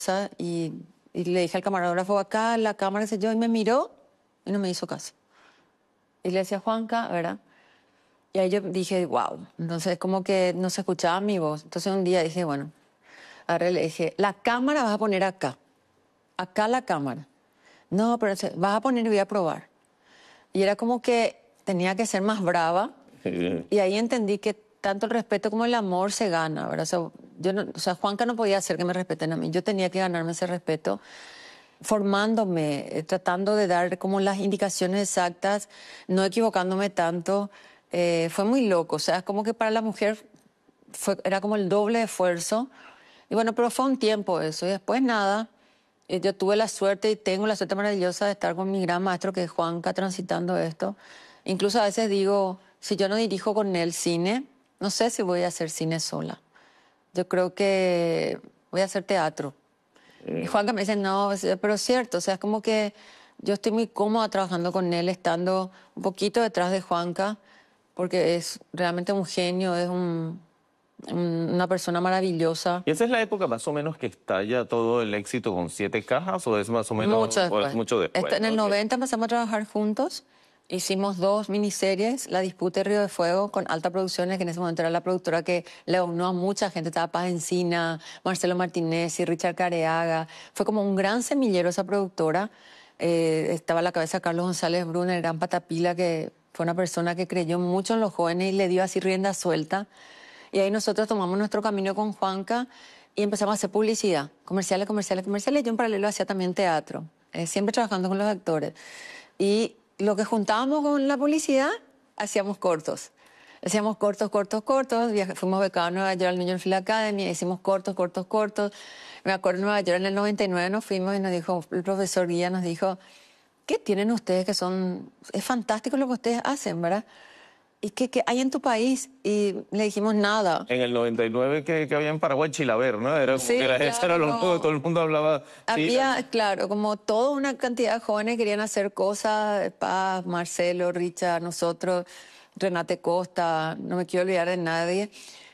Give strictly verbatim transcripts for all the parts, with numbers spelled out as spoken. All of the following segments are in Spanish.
y, y le dije al camarógrafo, acá la cámara, se yo, y me miró y no me hizo caso. Y le decía, Juanca, ¿verdad? Y ahí yo dije, wow. Entonces, como que no se escuchaba mi voz. Entonces, un día dije, bueno, ahora le dije, la cámara vas a poner acá. Acá la cámara. No, pero se, vas a poner y voy a probar. Y era como que tenía que ser más brava. Y ahí entendí que tanto el respeto como el amor se gana, ¿verdad? O sea, yo no, o sea, Juanca no podía hacer que me respeten a mí. Yo tenía que ganarme ese respeto formándome, eh, tratando de dar como las indicaciones exactas, no equivocándome tanto. Eh, fue muy loco. O sea, es como que para la mujer fue, era como el doble de esfuerzo. Y bueno, pero fue un tiempo eso. Y después nada, eh, yo tuve la suerte y tengo la suerte maravillosa de estar con mi gran maestro que es Juanca transitando esto. Incluso a veces digo, si yo no dirijo con él cine, no sé si voy a hacer cine sola. Yo creo que voy a hacer teatro. Y Juanca me dice, no, pero es cierto, o sea, es como que yo estoy muy cómoda trabajando con él, estando un poquito detrás de Juanca, porque es realmente un genio, es un, un, una persona maravillosa. ¿Y esa es la época más o menos que estalla todo el éxito con Siete Cajas o es más o menos Mucho después. o es mucho después? Esto, en el ¿no? noventa empezamos a trabajar juntos. Hicimos dos miniseries, La Disputa y Río de Fuego, con Alta Producciones, que en ese momento era la productora que le unió a mucha gente. Estaba Paz Encina, Marcelo Martínez y Richard Careaga. Fue como un gran semillero esa productora. Eh, estaba a la cabeza Carlos González Bruna, el gran Patapila, que fue una persona que creyó mucho en los jóvenes y le dio así rienda suelta. Y ahí nosotros tomamos nuestro camino con Juanca y empezamos a hacer publicidad, comerciales, comerciales, comerciales. Yo en paralelo hacía también teatro, eh, siempre trabajando con los actores. Y lo que juntábamos con la publicidad, hacíamos cortos. Hacíamos cortos, cortos, cortos. Viaj fuimos becados a Nueva York al New York Film Academy, hicimos cortos, cortos, cortos. Me acuerdo en Nueva York en el noventa y nueve nos fuimos y nos dijo, el profesor Guía nos dijo, ¿qué tienen ustedes que son, es fantástico lo que ustedes hacen, ¿verdad? ¿Y qué, qué hay en tu país? Y le dijimos nada. En el noventa y nueve que, que había en Paraguay Chilaver, ¿no? Era como Sí, que era, claro, eso era lo no. nuevo, todo el mundo hablaba. Había, sí, claro, como toda una cantidad de jóvenes querían hacer cosas, Paz, Marcelo, Richard, nosotros, Renate Costa, no me quiero olvidar de nadie.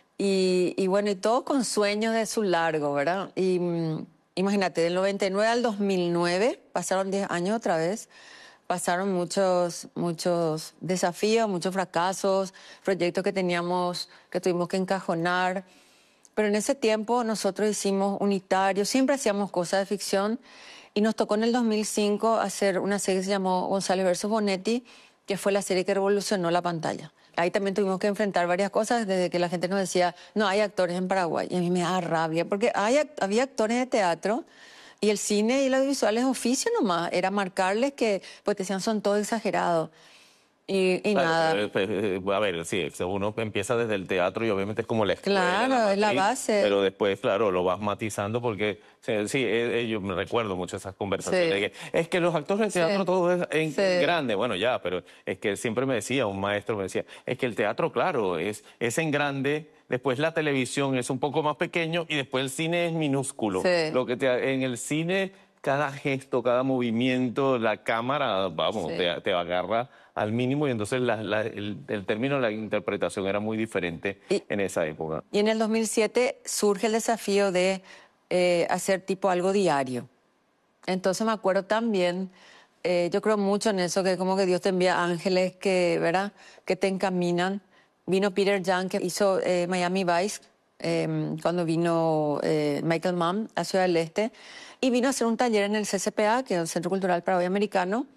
Y, y bueno, y todos con sueños de su largo, ¿verdad? Y mm, imagínate, del noventa y nueve al dos mil nueve, pasaron diez años otra vez. Pasaron muchos, muchos desafíos, muchos fracasos, proyectos que teníamos, que tuvimos que encajonar. Pero en ese tiempo nosotros hicimos Unitario, siempre hacíamos cosas de ficción y nos tocó en el dos mil cinco hacer una serie que se llamó González versus Bonetti, que fue la serie que revolucionó la pantalla. Ahí también tuvimos que enfrentar varias cosas, desde que la gente nos decía, no hay actores en Paraguay. Y a mí me da rabia, porque hay, había actores de teatro. Y el cine y el audiovisual es oficio nomás, era marcarles que, pues te decían, son todos exagerados. Y, y claro, nada. eh, eh, a ver, sí, uno empieza desde el teatro y obviamente es como la escuela. Claro, la es la matriz, base. Pero después, claro, lo vas matizando porque, sí, sí eh, eh, yo me recuerdo mucho esas conversaciones. Sí. De que, es que los actores de teatro Sí. todo es en Sí. grande. Bueno, ya, pero es que siempre me decía, un maestro me decía, es que el teatro, claro, es, es en grande. Después la televisión es un poco más pequeño y después el cine es minúsculo. Sí. Lo que te, en el cine, cada gesto, cada movimiento, la cámara, vamos, Sí. te, te agarra al mínimo y entonces la, la, el, el término, la interpretación era muy diferente Y, en esa época. y en el dos mil siete surge el desafío de eh, hacer tipo algo diario. Entonces me acuerdo también, eh, yo creo mucho en eso, que como que Dios te envía ángeles que, ¿verdad?, que te encaminan. Vino Peter Young, que hizo eh, Miami Vice, eh, cuando vino eh, Michael Mann a Ciudad del Este, y vino a hacer un taller en el C C P A, que es el Centro Cultural Paraguay Americano,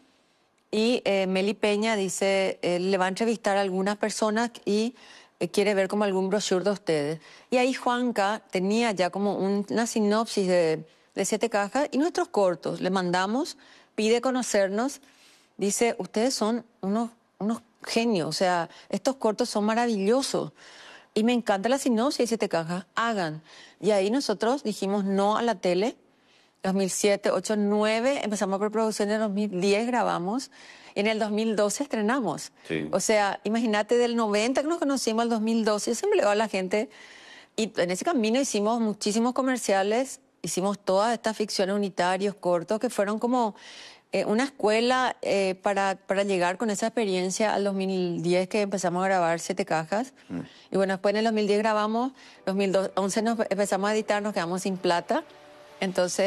y eh, Meli Peña dice, eh, le va a entrevistar a algunas personas y eh, quiere ver como algún brochure de ustedes. Y ahí Juanca tenía ya como un, una sinopsis de, de Siete Cajas y nuestros cortos. Le mandamos, pide conocernos, dice, ustedes son unos, unos genios, o sea, estos cortos son maravillosos. Y me encanta la sinopsis de Siete Cajas, hagan. Y ahí nosotros dijimos no a la tele. dos mil siete, ocho, nueve, empezamos por producción, en el dos mil diez grabamos y en el dos mil doce estrenamos. Sí. O sea, imagínate del noventa que nos conocimos al dos mil doce, yo siempre le digo a la gente, y en ese camino hicimos muchísimos comerciales, hicimos todas estas ficciones unitarios, cortos, que fueron como eh, una escuela eh, para, para llegar con esa experiencia al dos mil diez que empezamos a grabar Siete Cajas. Mm. Y bueno, después en el dos mil diez grabamos, dos mil once nos empezamos a editar, nos quedamos sin plata, entonces...